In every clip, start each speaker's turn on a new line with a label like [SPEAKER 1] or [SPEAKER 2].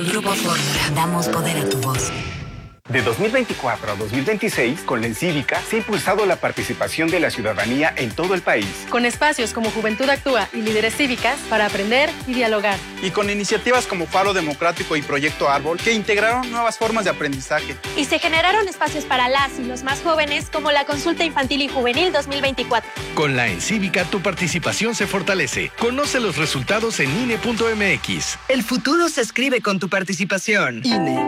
[SPEAKER 1] Grupo Fórmula. Damos poder a tu voz.
[SPEAKER 2] De 2024 a 2026, con la Encívica, se ha impulsado la participación de la ciudadanía en todo el país.
[SPEAKER 3] Con espacios como Juventud Actúa y Líderes Cívicas para aprender y dialogar.
[SPEAKER 4] Y con iniciativas como Faro Democrático y Proyecto Árbol, que integraron nuevas formas de aprendizaje.
[SPEAKER 5] Y se generaron espacios para las y los más jóvenes, como la Consulta Infantil y Juvenil 2024.
[SPEAKER 6] Con la Encívica, tu participación se fortalece. Conoce los resultados en INE.mx.
[SPEAKER 7] El futuro se escribe con tu participación. INE.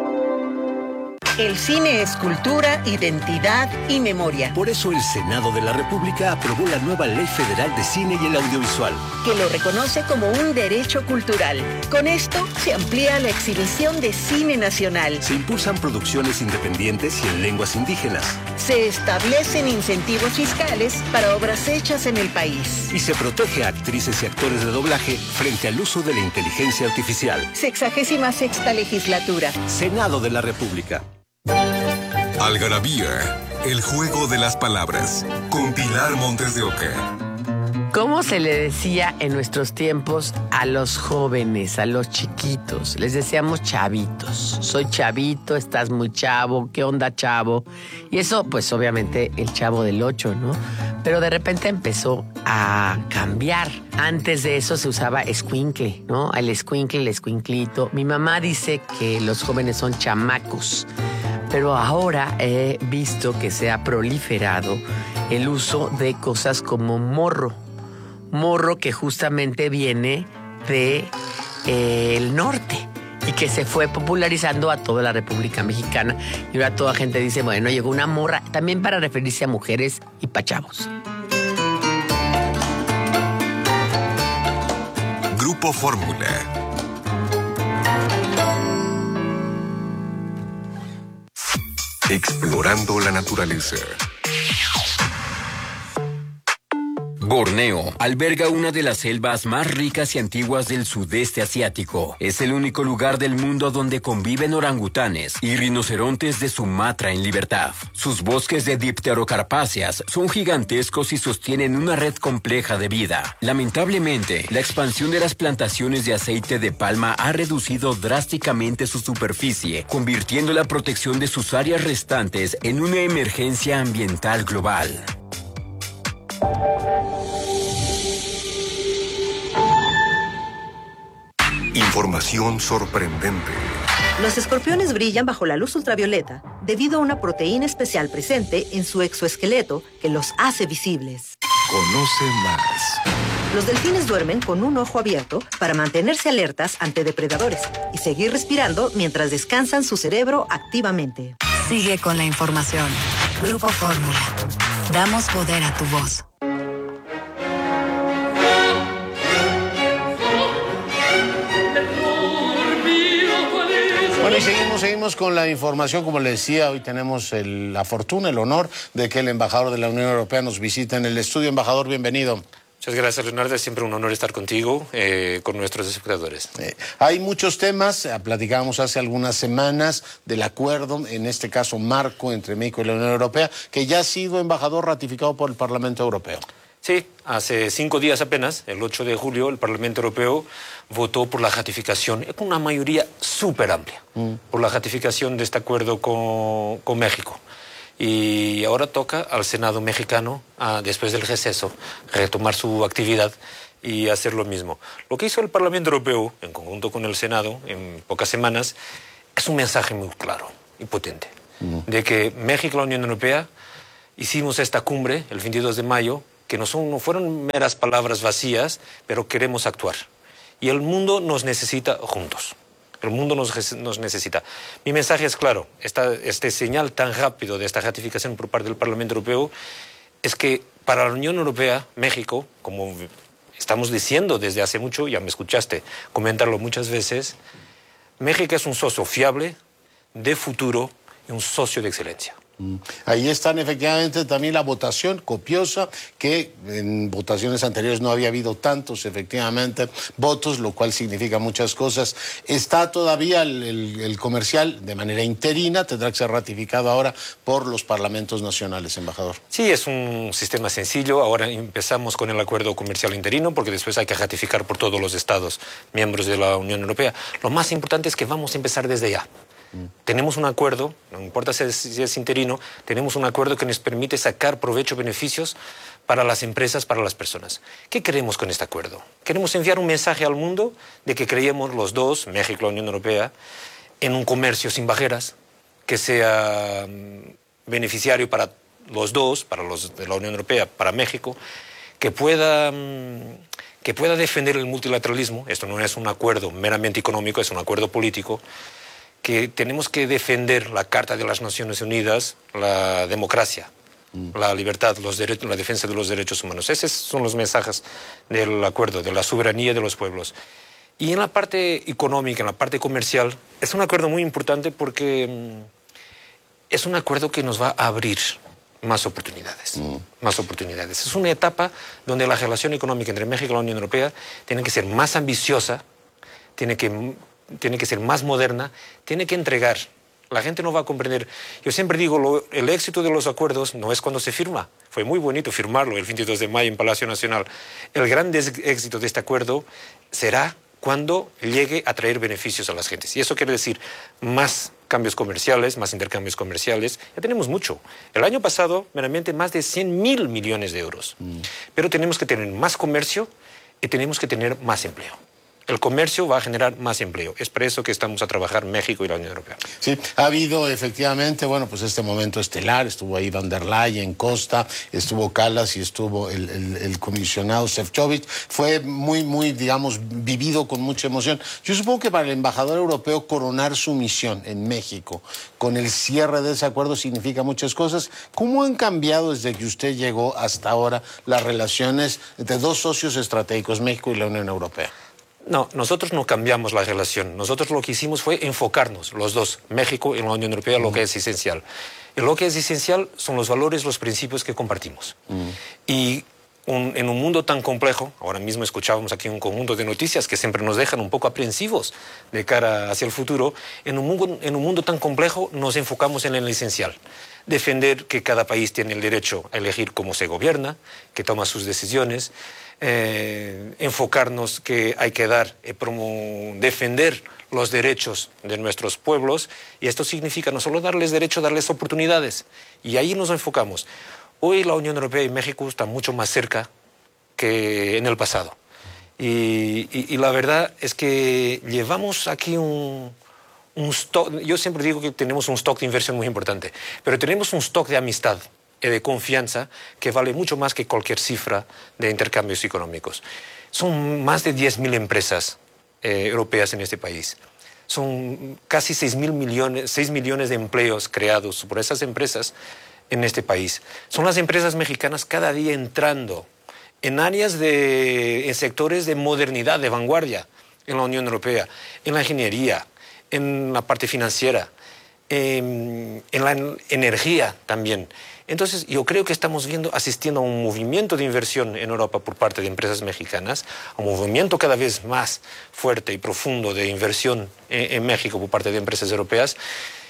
[SPEAKER 8] El cine es cultura, identidad y memoria.
[SPEAKER 9] Por eso el Senado de la República aprobó la nueva Ley Federal de Cine y el Audiovisual,
[SPEAKER 8] que lo reconoce como un derecho cultural. Con esto se amplía la exhibición de cine nacional.
[SPEAKER 9] Se impulsan producciones independientes y en lenguas indígenas.
[SPEAKER 8] Se establecen incentivos fiscales para obras hechas en el país.
[SPEAKER 9] Y se protege a actrices y actores de doblaje frente al uso de la inteligencia artificial.
[SPEAKER 8] 66ª legislatura.
[SPEAKER 9] Senado de la República.
[SPEAKER 10] Algarabía, el juego de las palabras, con Pilar Montes de Oca.
[SPEAKER 11] ¿Cómo se le decía en nuestros tiempos a los jóvenes, a los chiquitos? Les decíamos chavitos. Soy chavito, estás muy chavo, ¿qué onda, chavo? Y eso, pues obviamente el Chavo del 8, ¿no? Pero de repente empezó a cambiar. Antes de eso se usaba escuincle, ¿no? El escuincle, el escuinclito. Mi mamá dice que los jóvenes son chamacos. Pero ahora he visto que se ha proliferado el uso de cosas como morro. Morro que justamente viene de el norte y que se fue popularizando a toda la República Mexicana. Y ahora toda gente dice, bueno, llegó una morra, también para referirse a mujeres y pa' chavos.
[SPEAKER 10] Grupo Fórmula. Explorando la naturaleza.
[SPEAKER 12] Borneo alberga una de las selvas más ricas y antiguas del sudeste asiático. Es el único lugar del mundo donde conviven orangutanes y rinocerontes de Sumatra en libertad. Sus bosques de dipterocarpáceas son gigantescos y sostienen una red compleja de vida. Lamentablemente, la expansión de las plantaciones de aceite de palma ha reducido drásticamente su superficie, convirtiendo la protección de sus áreas restantes en una emergencia ambiental global.
[SPEAKER 10] Información sorprendente.
[SPEAKER 13] Los escorpiones brillan bajo la luz ultravioleta debido a una proteína especial presente en su exoesqueleto que los hace visibles.
[SPEAKER 10] Conoce más.
[SPEAKER 13] Los delfines duermen con un ojo abierto para mantenerse alertas ante depredadores y seguir respirando mientras descansan su cerebro activamente.
[SPEAKER 1] Sigue con la información. Grupo Fórmula. Damos poder a tu voz.
[SPEAKER 14] Bueno, y seguimos con la información. Como le decía, hoy tenemos la fortuna, el honor de que el embajador de la Unión Europea nos visite en el estudio. Embajador, bienvenido.
[SPEAKER 15] Muchas gracias, Leonardo. Es siempre un honor estar contigo, con nuestros espectadores.
[SPEAKER 14] Hay muchos temas. Platicábamos hace algunas semanas del acuerdo, en este caso marco, entre México y la Unión Europea, que ya ha sido embajador ratificado por el Parlamento Europeo.
[SPEAKER 15] Sí, hace 5 días apenas, el 8 de julio, el Parlamento Europeo votó por la ratificación, con una mayoría súper amplia, por la ratificación de este acuerdo con México. Y ahora toca al Senado mexicano, después del receso, retomar su actividad y hacer lo mismo. Lo que hizo el Parlamento Europeo, en conjunto con el Senado, en pocas semanas, es un mensaje muy claro y potente, de que México y la Unión Europea hicimos esta cumbre el 22 de mayo, que no fueron meras palabras vacías, pero queremos actuar. Y el mundo nos necesita juntos. El mundo nos necesita. Mi mensaje es claro. Este señal tan rápido de esta ratificación por parte del Parlamento Europeo es que para la Unión Europea, México, como estamos diciendo desde hace mucho, ya me escuchaste comentarlo muchas veces, México es un socio fiable, de futuro y un socio de excelencia.
[SPEAKER 14] Ahí están efectivamente también la votación copiosa, que en votaciones anteriores no había habido tantos efectivamente votos, lo cual significa muchas cosas. Está todavía el comercial de manera interina, tendrá que ser ratificado ahora por los parlamentos nacionales, embajador.
[SPEAKER 15] Sí, es un sistema sencillo. Ahora empezamos con el acuerdo comercial interino, porque después hay que ratificar por todos los estados miembros de la Unión Europea. Lo más importante es que vamos a empezar desde ya. Tenemos un acuerdo, no importa si es interino, tenemos un acuerdo que nos permite sacar provecho, beneficios para las empresas, para las personas. ¿Qué queremos con este acuerdo? Queremos enviar un mensaje al mundo de que creemos los dos, México y la Unión Europea, en un comercio sin barreras, que sea beneficiario para los dos, para los de la Unión Europea, para México, que pueda defender el multilateralismo. Esto no es un acuerdo meramente económico, es un acuerdo político, que tenemos que defender la Carta de las Naciones Unidas, la democracia, la libertad, los derechos, la defensa de los derechos humanos. Esos son los mensajes del acuerdo, de la soberanía de los pueblos. Y en la parte económica, en la parte comercial, es un acuerdo muy importante porque es un acuerdo que nos va a abrir más oportunidades. Más oportunidades. Es una etapa donde la relación económica entre México y la Unión Europea tiene que ser más ambiciosa, tiene que ser más moderna, tiene que entregar. La gente no va a comprender. Yo siempre digo, el éxito de los acuerdos no es cuando se firma. Fue muy bonito firmarlo el 22 de mayo en Palacio Nacional. El gran éxito de este acuerdo será cuando llegue a traer beneficios a las gentes. Y eso quiere decir más cambios comerciales, más intercambios comerciales. Ya tenemos mucho. El año pasado, meramente más de 100.000 millones de euros. Pero tenemos que tener más comercio y tenemos que tener más empleo. El comercio va a generar más empleo. Es por eso que estamos a trabajar México y la Unión Europea.
[SPEAKER 14] Sí, ha habido efectivamente, bueno, pues este momento estelar. Estuvo ahí Van der Leyen, Costa, estuvo Kallas y estuvo el comisionado Šefčovič. Fue muy, digamos, vivido con mucha emoción. Yo supongo que para el embajador europeo coronar su misión en México con el cierre de ese acuerdo significa muchas cosas. ¿Cómo han cambiado desde que usted llegó hasta ahora las relaciones entre dos socios estratégicos, México y la Unión Europea?
[SPEAKER 15] No, nosotros no cambiamos la relación. Nosotros lo que hicimos fue enfocarnos, los dos, México y la Unión Europea, lo que es esencial. Y lo que es esencial son los valores, los principios que compartimos. Y en un mundo tan complejo, ahora mismo escuchábamos aquí un conjunto de noticias que siempre nos dejan un poco aprensivos de cara hacia el futuro, en un mundo tan complejo nos enfocamos en el esencial. Defender que cada país tiene el derecho a elegir cómo se gobierna, que toma sus decisiones, enfocarnos que hay que defender los derechos de nuestros pueblos, y esto significa no solo darles derechos, darles oportunidades, y ahí nos enfocamos. Hoy la Unión Europea y México están mucho más cerca que en el pasado, y la verdad es que llevamos aquí un stock. Yo siempre digo que tenemos un stock de inversión muy importante, pero tenemos un stock de amistad y de confianza que vale mucho más que cualquier cifra de intercambios económicos. Son más de 10.000 empresas europeas en este país. Son casi 6 millones de empleos creados por esas empresas en este país. Son las empresas mexicanas cada día entrando en áreas en sectores de modernidad, de vanguardia en la Unión Europea, en la ingeniería, en la parte financiera, en la energía también. Entonces, yo creo que estamos asistiendo a un movimiento de inversión en Europa por parte de empresas mexicanas, a un movimiento cada vez más fuerte y profundo de inversión en México por parte de empresas europeas,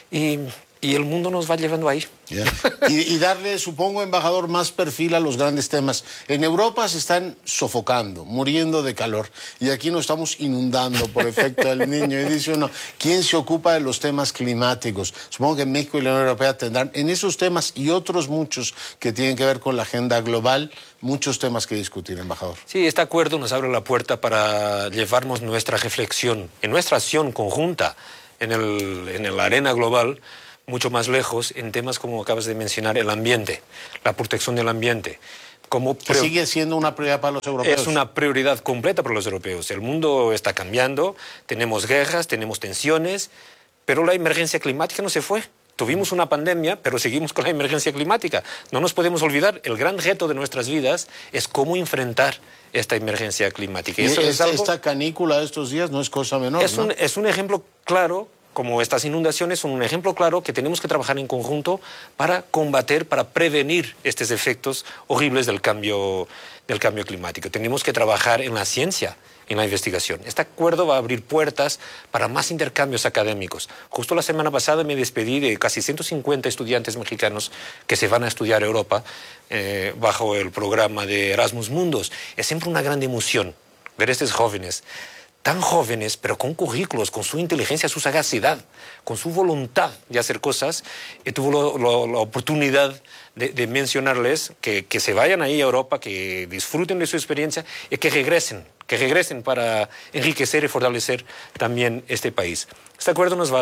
[SPEAKER 15] y el mundo nos va llevando ahí.
[SPEAKER 14] Yeah. Y darle, supongo, embajador, más perfil a los grandes temas. En Europa se están sofocando, muriendo de calor, y aquí nos estamos inundando por efecto del Niño. Y dice uno, ¿quién se ocupa de los temas climáticos? Supongo que México y la Unión Europea tendrán en esos temas y otros muchos que tienen que ver con la agenda global, muchos temas que discutir, embajador.
[SPEAKER 15] Sí, este acuerdo nos abre la puerta para llevarnos nuestra reflexión, en nuestra acción conjunta en la arena global, mucho más lejos, en temas como acabas de mencionar, el ambiente, la protección del ambiente.
[SPEAKER 14] Que sigue siendo una prioridad para los europeos.
[SPEAKER 15] Es una prioridad completa para los europeos. El mundo está cambiando, tenemos guerras, tenemos tensiones, pero la emergencia climática no se fue. Tuvimos una pandemia, pero seguimos con la emergencia climática. No nos podemos olvidar, el gran reto de nuestras vidas es cómo enfrentar esta emergencia climática.
[SPEAKER 14] Y esta canícula de estos días no es cosa menor,
[SPEAKER 15] es un ejemplo claro como estas inundaciones son un ejemplo claro que tenemos que trabajar en conjunto para combater, para prevenir estos efectos horribles del cambio climático. Tenemos que trabajar en la ciencia, en la investigación. Este acuerdo va a abrir puertas para más intercambios académicos. Justo la semana pasada me despedí de casi 150 estudiantes mexicanos que se van a estudiar a Europa bajo el programa de Erasmus Mundus. Es siempre una gran emoción ver a estos jóvenes, tan jóvenes, pero con currículos, con su inteligencia, su sagacidad, con su voluntad de hacer cosas. Y tuve la oportunidad de mencionarles que se vayan ahí a Europa, que disfruten de su experiencia y que regresen para enriquecer y fortalecer también este país. Este acuerdo nos va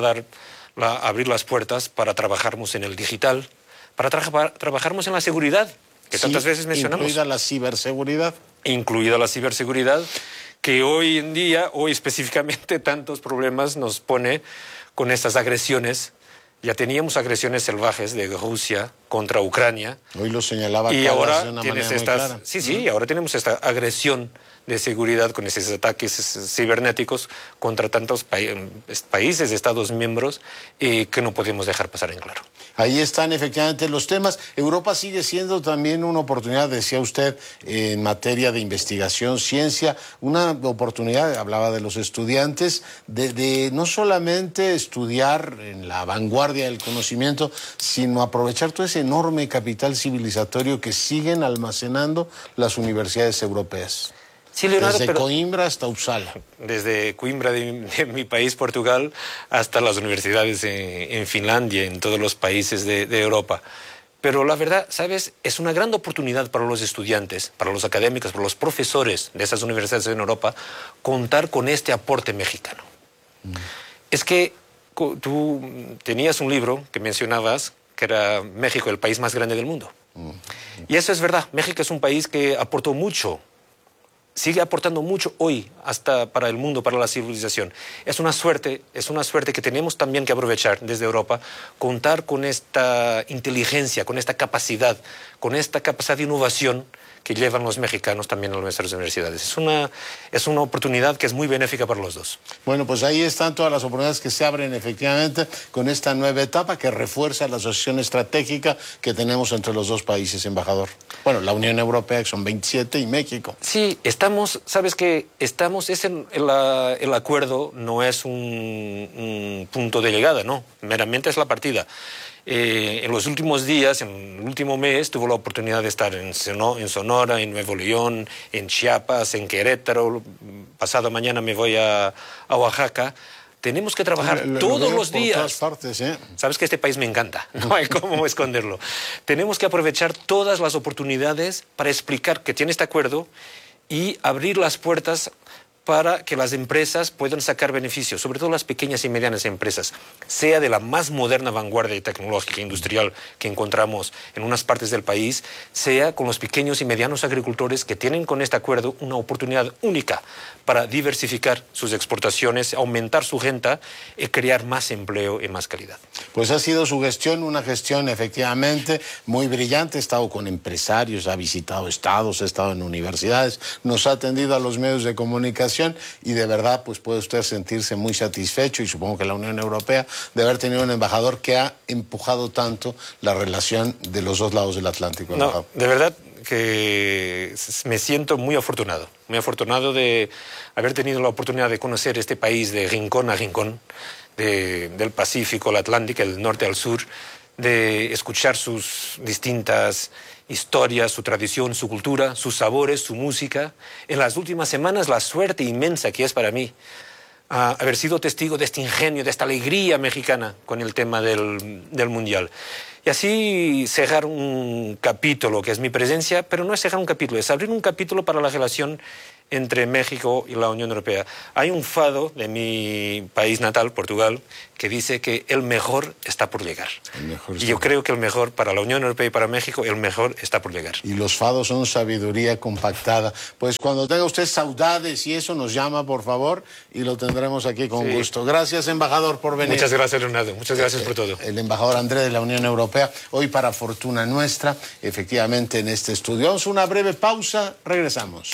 [SPEAKER 15] a abrir las puertas para trabajarnos en el digital, para trabajarnos en la seguridad, que tantas veces mencionamos.
[SPEAKER 14] Incluida la ciberseguridad.
[SPEAKER 15] Incluida la ciberseguridad, que hoy en día, hoy específicamente, tantos problemas nos pone con estas agresiones. Ya teníamos agresiones salvajes de Rusia contra Ucrania.
[SPEAKER 14] Hoy lo señalaba
[SPEAKER 15] y
[SPEAKER 14] Carlos
[SPEAKER 15] ahora
[SPEAKER 14] de una
[SPEAKER 15] tienes
[SPEAKER 14] manera muy clara.
[SPEAKER 15] Sí, ahora tenemos esta agresión de seguridad con esos ataques cibernéticos contra tantos países, estados miembros, que no podemos dejar pasar en claro.
[SPEAKER 14] Ahí están efectivamente los temas. Europa sigue siendo también una oportunidad, decía usted, en materia de investigación, ciencia, una oportunidad, hablaba de los estudiantes, de no solamente estudiar en la vanguardia del conocimiento, sino aprovechar todo ese enorme capital civilizatorio que siguen almacenando las universidades europeas.
[SPEAKER 15] Sí, Leonardo,
[SPEAKER 14] desde Coimbra hasta Uppsala.
[SPEAKER 15] Desde Coimbra de mi país, Portugal, hasta las universidades en Finlandia, en todos los países de Europa. Pero la verdad, ¿sabes? Es una gran oportunidad para los estudiantes, para los académicos, para los profesores de esas universidades en Europa, contar con este aporte mexicano. Es que tú tenías un libro que mencionabas, que era México, el país más grande del mundo. Y eso es verdad. México es un país que aportó mucho, sigue aportando mucho hoy hasta para el mundo, para la civilización. Es una suerte que tenemos también que aprovechar desde Europa, contar con esta inteligencia, con esta capacidad de innovación que llevan los mexicanos también a nuestras universidades. Es una oportunidad que es muy benéfica para los dos.
[SPEAKER 14] Bueno, pues ahí están todas las oportunidades que se abren efectivamente con esta nueva etapa que refuerza la asociación estratégica que tenemos entre los dos países, embajador. Bueno, la Unión Europea, que son 27, y México.
[SPEAKER 15] Sí, el acuerdo no es un punto de llegada, no, meramente es la partida. En los últimos días, en el último mes, tuve la oportunidad de estar en Sonora, en Nuevo León, en Chiapas, en Querétaro. Pasado mañana me voy a Oaxaca. Tenemos que trabajar todos los días.
[SPEAKER 14] Por todas partes, ¿eh?
[SPEAKER 15] Sabes que este país me encanta, no hay cómo esconderlo. Tenemos que aprovechar todas las oportunidades para explicar que tiene este acuerdo y abrir las puertas para que las empresas puedan sacar beneficios, sobre todo las pequeñas y medianas empresas, sea de la más moderna vanguardia tecnológica e industrial que encontramos en unas partes del país, sea con los pequeños y medianos agricultores que tienen con este acuerdo una oportunidad única para diversificar sus exportaciones, aumentar su renta y crear más empleo y más calidad.
[SPEAKER 14] Pues ha sido su gestión, una gestión efectivamente muy brillante. Ha estado con empresarios, ha visitado estados, ha estado en universidades, nos ha atendido a los medios de comunicación y de verdad pues puede usted sentirse muy satisfecho, y supongo que la Unión Europea, de haber tenido un embajador que ha empujado tanto la relación de los dos lados del Atlántico.
[SPEAKER 15] No, de verdad que me siento muy afortunado de haber tenido la oportunidad de conocer este país de rincón a rincón, del Pacífico al Atlántico, del norte al sur, de escuchar sus distintas historias, su tradición, su cultura, sus sabores, su música. En las últimas semanas, la suerte inmensa que es para mí haber sido testigo de este ingenio, de esta alegría mexicana con el tema del Mundial. Y así cerrar un capítulo, que es mi presencia, pero no es cerrar un capítulo, es abrir un capítulo para la relación entre México y la Unión Europea. Hay un fado de mi país natal, Portugal, que dice que el mejor está por llegar. Y yo creo que el mejor para la Unión Europea y para México, el mejor está por llegar.
[SPEAKER 14] Y los fados son sabiduría compactada. Pues cuando tenga usted saudades y eso, nos llama, por favor, y lo tendremos aquí con gusto. Gracias, embajador, por venir.
[SPEAKER 15] Muchas gracias, Leonardo. Muchas gracias por todo.
[SPEAKER 14] El embajador André de la Unión Europea, hoy para fortuna nuestra, efectivamente en este estudio. Vamos a una breve pausa, regresamos.